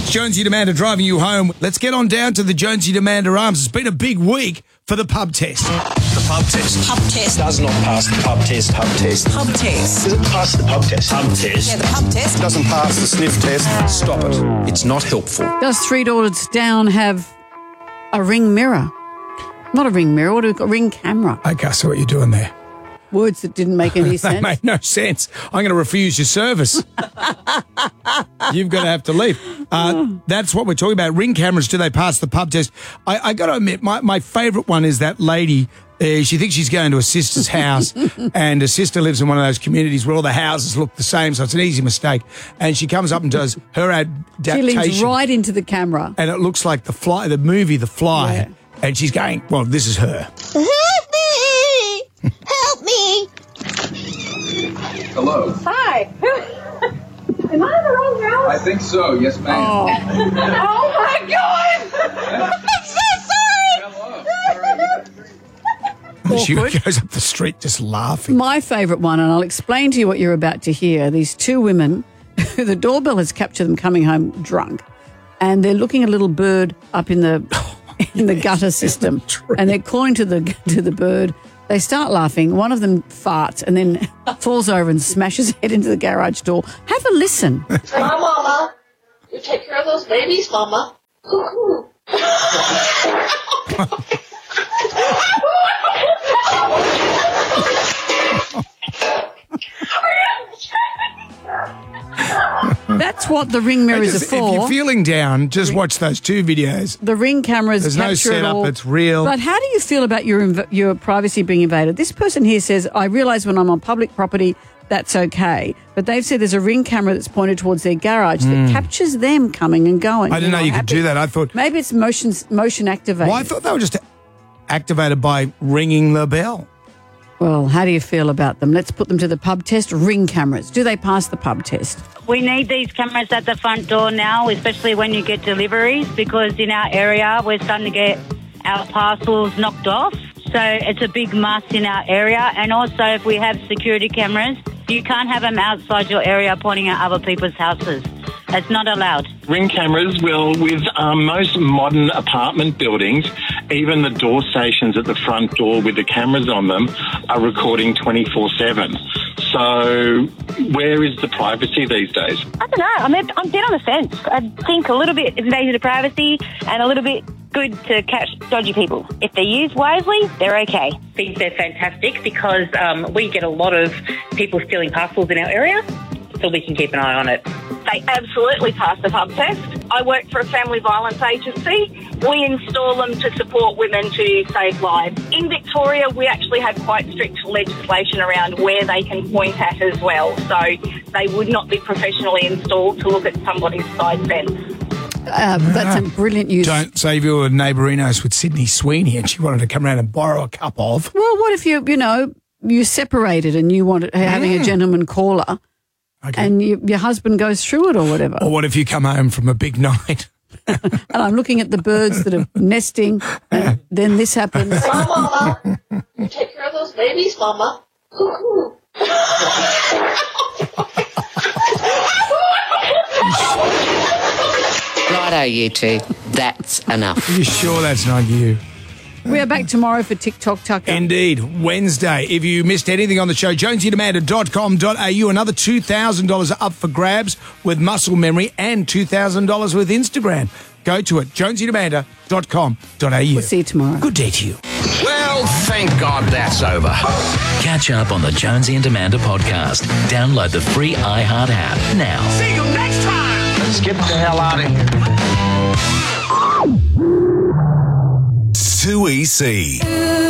It's Jonesy and Amanda driving you home. Let's get on down to the Jonesy and Amanda Arms. It's been a big week for the pub test. The pub test. Pub test. Does not pass the pub test. Pub test. Pub test. Does it pass the pub test? Pub test. Yeah, the pub test. Doesn't pass the sniff test. Stop it. It's not helpful. Does Three Daughters Down have a ring mirror? Not a ring mirror, what a ring camera. Okay, so what you're doing there? Words that didn't make any That sense. made no sense. I'm going to refuse your service. You've got to have to leave. That's what we're talking about. Ring cameras, do they pass the pub test? I got to admit, my favourite one is that lady. She thinks she's going to her sister's house, and her sister lives in one of those communities where all the houses look the same, so it's an easy mistake. And she comes up and does her adaptation. She leans right into the camera. And it looks like the movie The Fly. Yeah. And she's going, well, this is her. Help me! Help me! Hello. Hi. Am I in the wrong house? I think so. Yes, ma'am. Oh my God! I'm so sorry! Hello. All right. She Awkward. goes up the street just laughing. My favourite one, and I'll explain to you what you're about to hear. These two women, the doorbell has captured them coming home drunk, and they're looking at a little bird up in the gutter system, and they're calling to the bird. They start laughing. One of them farts and then falls over and smashes head into the garage door. Have a listen. Come on, Mama. You take care of those babies, Mama. Cuckoo. That's what the ring mirrors are If for. you're feeling down, just watch those two videos. The ring cameras There's no capture it setup, all. it's real. But how do you feel about your privacy being invaded? This person here says, I realise when I'm on public property, that's okay. But they've said there's a ring camera that's pointed towards their garage that captures them coming and going. I didn't know you could do that. I thought, Maybe it's motion activated. well, I thought they were just activated by ringing the bell. Well, how do you feel about them? Let's put them to the pub test. Ring cameras. Do they pass the pub test? We need these cameras at the front door now, especially when you get deliveries, because in our area we're starting to get our parcels knocked off. So it's a big must in our area. And also if we have security cameras, you can't have them outside your area pointing at other people's houses. It's not allowed. Ring cameras will, with most modern apartment buildings, even the door stations at the front door with the cameras on them are recording 24/7. So where is the privacy these days? I don't know. I'm dead on the fence. I think a little bit invasion of privacy and a little bit good to catch dodgy people. If they're used wisely, they're okay. I think they're fantastic because we get a lot of people stealing parcels in our area, so we can keep an eye on it. They absolutely pass the pub test. I work for a family violence agency. We install them to support women to save lives. In Victoria, we actually have quite strict legislation around where they can point at as well. So they would not be professionally installed to look at somebody's side fence. That's a brilliant use. Don't say if you were neighbourinos with Sydney Sweeney and she wanted to come around and borrow a cup of. Well, what if you separated and you wanted having a gentleman caller and your husband goes through it or whatever? Or what if you come home from a big night? And I'm looking at the birds that are nesting, and then this happens. Come on, Mama. You take care of those babies, Mama. Cuckoo. Righto, you two. That's enough. Are you sure that's not you? We are back tomorrow for TikTok Tucker. Indeed, Wednesday. If you missed anything on the show, jonesyandamanda.com.au. Another $2,000 up for grabs with muscle memory and $2,000 with Instagram. Go to it, jonesyandamanda.com.au. We'll see you tomorrow. Good day to you. Well, thank God that's over. Catch up on the Jonesy and Amanda podcast. Download the free iHeart app now. See you next time. Let's get the hell out of here. 2EC.